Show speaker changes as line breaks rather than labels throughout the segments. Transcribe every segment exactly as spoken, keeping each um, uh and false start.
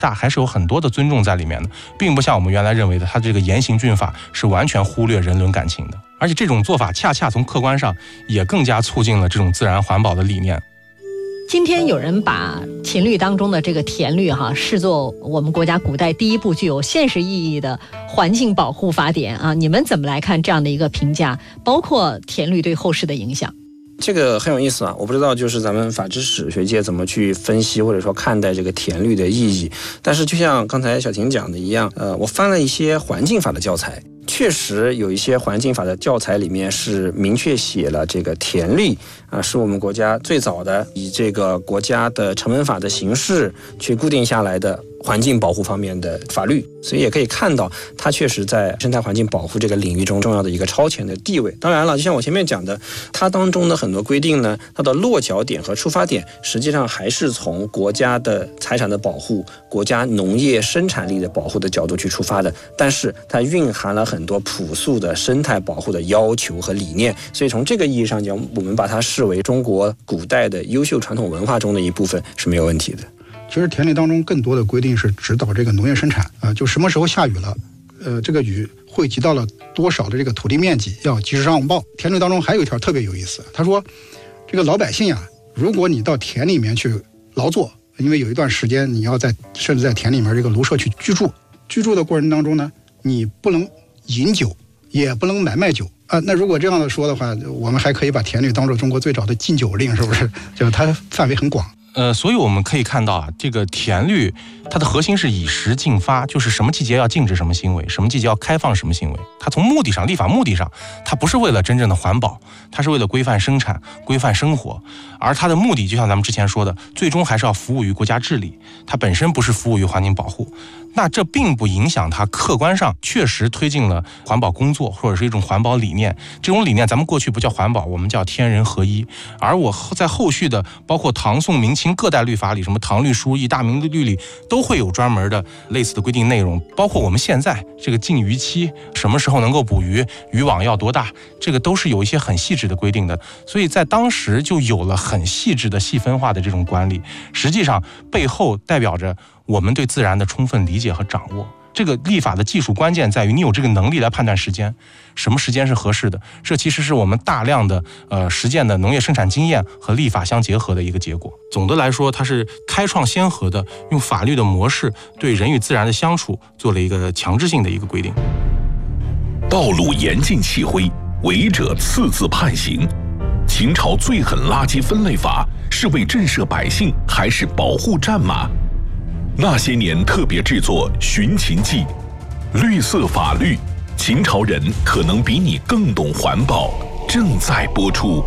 大还是有很多的尊重在里面的，并不像我们原来认为的，它这个严刑峻法是完全忽略人伦感情的。而且这种做法恰恰从客观上也更加促进了这种自然环保的理念。
今天有人把秦律当中的这个田律哈视作我们国家古代第一部具有现实意义的环境保护法典啊，你们怎么来看这样的一个评价，包括田律对后世的影响？
这个很有意思啊，我不知道就是咱们法制史学界怎么去分析或者说看待这个田律的意义。但是就像刚才小婷讲的一样，呃，我翻了一些环境法的教材，确实有一些环境法的教材里面是明确写了这个田律啊，是我们国家最早的以这个国家的成文法的形式去固定下来的环境保护方面的法律，所以也可以看到它确实在生态环境保护这个领域中重要的一个超前的地位。当然了，就像我前面讲的，它当中的很多规定呢，它的落脚点和出发点实际上还是从国家的财产的保护、国家农业生产力的保护的角度去出发的，但是它蕴含了很多朴素的生态保护的要求和理念，所以从这个意义上讲，我们把它视为中国古代的优秀传统文化中的一部分是没有问题的。
其实田律当中更多的规定是指导这个农业生产啊、呃，就什么时候下雨了，呃，这个雨汇集到了多少的这个土地面积，要及时上报。田律当中还有一条特别有意思，他说，这个老百姓呀，如果你到田里面去劳作，因为有一段时间你要在甚至在田里面这个庐舍去居住，居住的过程当中呢，你不能饮酒，也不能买卖酒啊。那如果这样的说的话，我们还可以把田律当作中国最早的禁酒令，是不是？就是它范围很广。
呃，所以我们可以看到啊，这个田律它的核心是以时禁发，就是什么季节要禁止什么行为，什么季节要开放什么行为。它从目的上，立法目的上，它不是为了真正的环保，它是为了规范生产、规范生活。而它的目的，就像咱们之前说的，最终还是要服务于国家治理，它本身不是服务于环境保护。那这并不影响它客观上确实推进了环保工作，或者是一种环保理念。这种理念咱们过去不叫环保，我们叫天人合一。而我在后续的包括唐宋明清各代律法里，什么唐律疏议、大明律里，都会有专门的类似的规定内容。包括我们现在这个禁渔期，什么时候能够捕鱼，渔网要多大，这个都是有一些很细致的规定的。所以在当时就有了很细致的细分化的这种管理，实际上背后代表着我们对自然的充分理解和掌握。这个立法的技术关键在于你有这个能力来判断时间，什么时间是合适的。这其实是我们大量的呃实践的农业生产经验和立法相结合的一个结果。总的来说，它是开创先河的，用法律的模式对人与自然的相处做了一个强制性的一个规定。
道路严禁弃灰，违者赐字判刑。秦朝最狠垃圾分类法是为震慑百姓，还是保护战马？那些年特别制作《寻秦记》，绿色法律，秦朝人可能比你更懂环保，正在播出。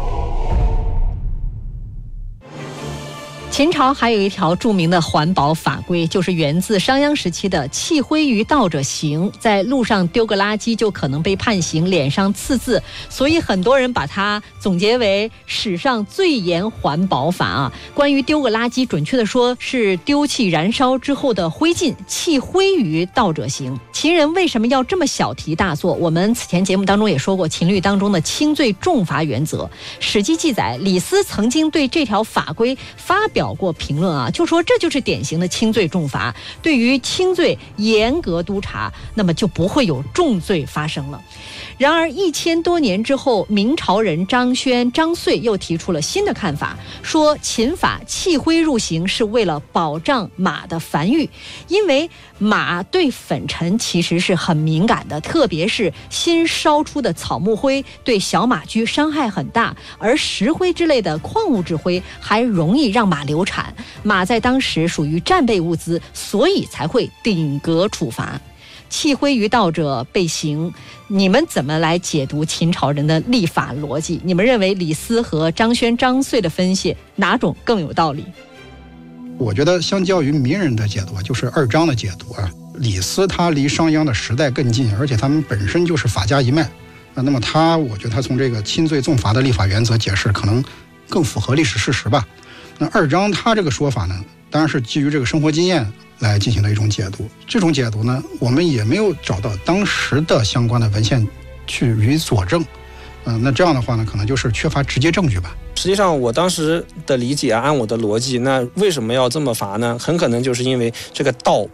秦朝还有一条著名的环保法规，就是源自商鞅时期的弃灰于道者刑，在路上丢个垃圾就可能被判刑，脸上刺字，所以很多人把它总结为史上最严环保法啊。关于丢个垃圾，准确的说是丢弃燃烧之后的灰烬，弃灰于道者刑。秦人为什么要这么小题大做？我们此前节目当中也说过，秦律当中的轻罪重罚原则。史记记载，李斯曾经对这条法规发表过评论啊，就说这就是典型的轻罪重罚，对于轻罪严格督查，那么就不会有重罪发生了。然而一千多年之后，明朝人张轩、张遂又提出了新的看法，说秦法弃灰入刑是为了保障马的繁育，因为马对粉尘其实是很敏感的，特别是新烧出的草木灰对小马驹伤害很大，而石灰之类的矿物质灰还容易让马流产，马在当时属于战备物资，所以才会顶格处罚。弃灰于道者被刑，你们怎么来解读秦朝人的立法逻辑？你们认为李斯和张轩、张遂的分析哪种更有道理？
我觉得相较于名人的解读，就是二张的解读啊。李斯他离商鞅的时代更近，而且他们本身就是法家一脉，那么他我觉得他从这个轻罪重罚的立法原则解释可能更符合历史事实吧。那二张他这个说法呢，当然是基于这个生活经验来进行的一种解读。这种解读呢，我们也没有找到当时的相关的文献去予以佐证。嗯、呃，那这样的话呢，可能就是缺乏直接证据吧。
实际上我当时的理解啊，按我的逻辑，那为什么要这么罚呢？很可能就是因为这个盗